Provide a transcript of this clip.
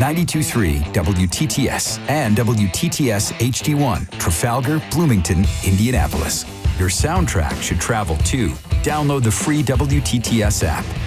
92.3 WTTS and WTTS HD1, Trafalgar, Bloomington, Indianapolis. Your soundtrack should travel too. Download the free WTTS app